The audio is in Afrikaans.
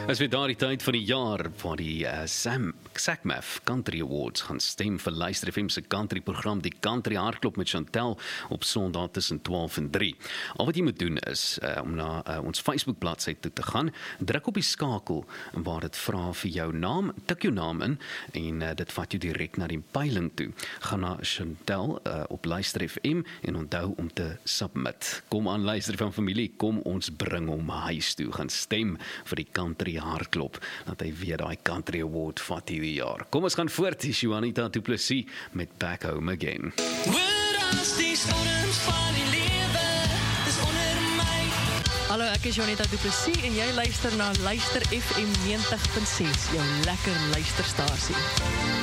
Is weer daardie tyd van die jaar waar die SACMAF Country Awards gaan stem vir Luister FM se country program, die Country Hardklop met Chantel op Sondag tussen 12 en 3. Al wat jy moet doen is om na ons Facebook bladsy toe te gaan, druk op die skakel waar dit vra vir jou naam, tik jou naam in en dit vat jou direk na die peiling toe. Gaan na Chantel op Luister FM en onthou om te submit. Kom aan Luister FM familie, kom ons bring hom huis toe, gaan stem vir die Country Hardklop, dat hy weer daai Country Award vat hierdie jaar. Kom ons gaan voort, die Juanita Du Plessis met Back Home Again. Hallo, ek is Juanita Du Plessis en jy luister na Luister FM 90.6, jou lekker luisterstasie.